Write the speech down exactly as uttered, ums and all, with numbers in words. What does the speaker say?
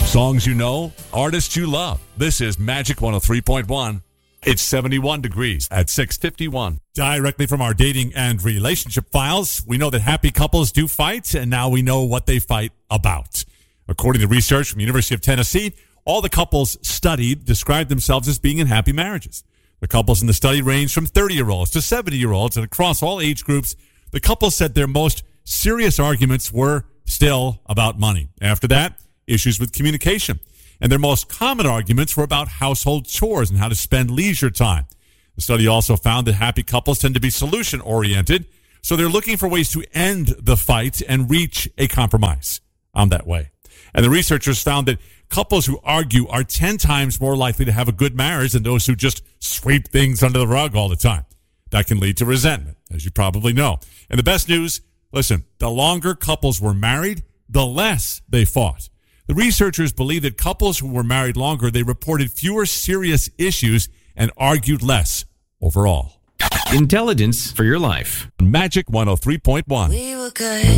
Songs you know, artists you love. This is Magic one oh three point one. It's seventy-one degrees at six fifty-one. Directly from our dating and relationship files, we know that happy couples do fight, and now we know what they fight about. According to research from the University of Tennessee, all the couples studied described themselves as being in happy marriages. The couples in the study ranged from thirty-year-olds to seventy-year-olds, and across all age groups, the couples said their most serious arguments were still about money. After that, issues with communication. And their most common arguments were about household chores and how to spend leisure time. The study also found that happy couples tend to be solution-oriented, so they're looking for ways to end the fight and reach a compromise. I'm that way. And the researchers found that couples who argue are ten times more likely to have a good marriage than those who just sweep things under the rug all the time. That can lead to resentment, as you probably know. And the best news, listen, the longer couples were married, the less they fought. The researchers believe that couples who were married longer, they reported fewer serious issues and argued less overall. Intelligence for your life. Magic one oh three point one. We were good.